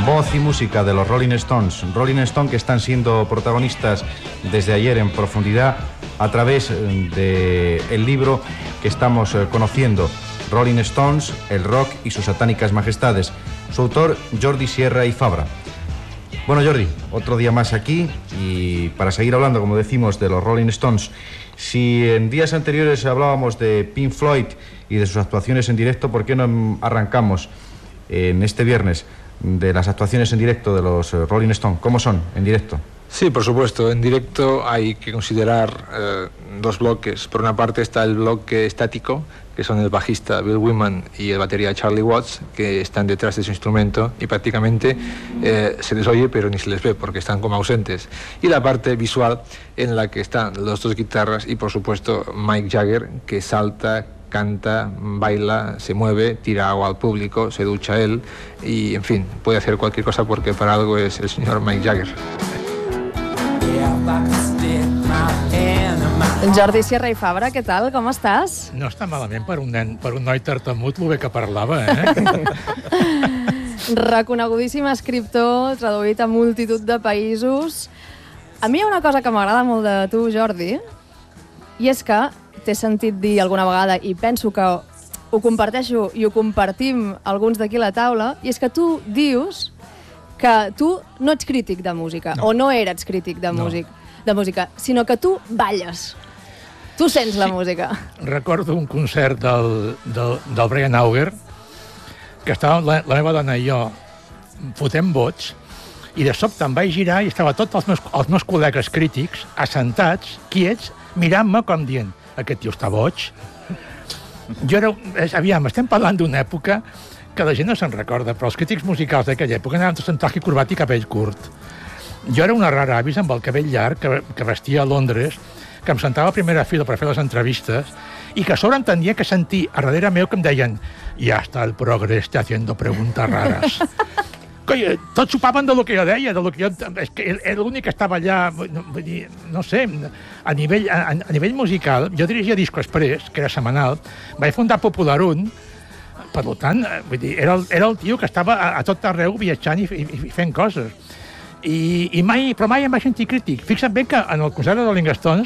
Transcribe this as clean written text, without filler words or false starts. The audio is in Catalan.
voz y música de los Rolling Stones. Rolling Stones que están siendo protagonistas desde ayer en profundidad a través del libro que estamos conociendo, Rolling Stones, el rock y sus satánicas majestades. Su autor, Jordi Sierra y Fabra. Bueno, Jordi, otro día más aquí y para seguir hablando, como decimos, de los Rolling Stones. Si en días anteriores hablábamos de Pink Floyd y de sus actuaciones en directo, ¿por qué no arrancamos en este viernes de las actuaciones en directo de los Rolling Stones? ¿Cómo son en directo? Sí, por supuesto. En directo hay que considerar dos bloques. Por una parte está el bloque estático, que son el bajista Bill Wyman y el batería Charlie Watts, que están detrás de su instrumento y prácticamente se les oye pero ni se les ve porque están como ausentes. Y la parte visual en la que están los dos guitarras y por supuesto Mick Jagger, que salta, canta, baila, se mueve, tira agua al público, se ducha él y en fin, puede hacer cualquier cosa porque para algo es el señor Mick Jagger. Jordi Sierra i Fabra, què tal? Com estàs? No està malament per un noi tartamut, lo bé que parlava, Reconegudíssim escriptor, traduït a multitud de països. A mi hi ha una cosa que m'agrada molt de tu, Jordi, i és que t'he sentit dir alguna vegada, i penso que ho comparteixo i ho compartim alguns d'aquí a la taula, i és que tu dius que tu no ets crític de música, o no eres crític de música, sinó que tu balles. Tu sents la música. Recordo un concert del Brian Auger, que estava la meva dona i jo fotent boig, i de sobte em vaig girar i estava tots els meus col·legues crítics assentats, quiets, mirant-me com dient aquest tio està boig. Aviam, estem parlant d'una època que la gent no se'n recorda, però els crítics musicals d'aquella època anaven tots amb traje i corbat i cabell curt. Jo era una rara avis amb el cabell llarg que vestia a Londres, que em sentava a primera fila per fer les entrevistes i que a sobre entenia que sentia a darrere meu que em deien «Ja està el progreste haciendo preguntas raras». Tots sopaven de lo que jo deia, és que era l'únic que estava allà, no sé, a nivell musical. Jo dirigia Disco Express, que era setmanal, vaig fundar Popular 1, per tant, era el tio que estava a tot arreu viatjant i fent coses. Però mai em vaig sentir crític. Fixa't bé que en el concert de Rolling Stones